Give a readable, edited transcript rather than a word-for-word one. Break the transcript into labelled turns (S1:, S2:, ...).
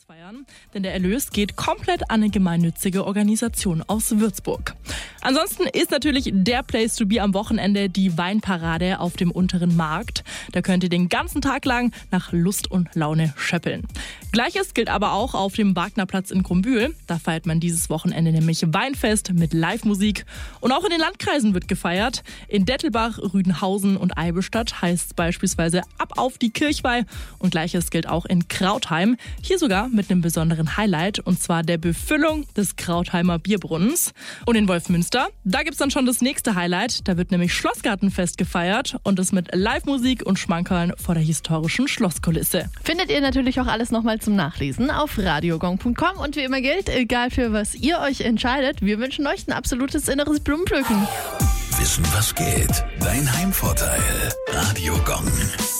S1: feiern, denn der Erlös geht komplett an eine gemeinnützige Organisation aus Würzburg. Ansonsten ist natürlich der Place to be am Wochenende die Weinparade auf dem Unteren Markt. Da könnt ihr den ganzen Tag lang nach Lust und Laune schöppeln. Gleiches gilt aber auch auf dem Wagnerplatz in Krumbühl. Da feiert man dieses Wochenende nämlich Weinfest mit Live-Musik. Und auch in den Landkreisen wird gefeiert. In Dettelbach, Rüdenhausen und Eibenstadt heißt es beispielsweise ab auf die Kirchweih. Und Gleiches gilt auch in Krautheim. Hier sogar mit einem besonderen Highlight, und zwar der Befüllung des Krautheimer Bierbrunnens. Und in Wolfmünster, da gibt's dann schon das nächste Highlight. Da wird nämlich Schlossgartenfest gefeiert und das mit Live-Musik und Schmankerln vor der historischen Schlosskulisse.
S2: Findet ihr natürlich auch alles nochmal zum Nachlesen auf radiogong.com. Und wie immer gilt, egal für was ihr euch entscheidet, wir wünschen euch ein absolutes inneres Blumenpflücken.
S3: Wissen, was geht? Dein Heimvorteil. Radio Gong.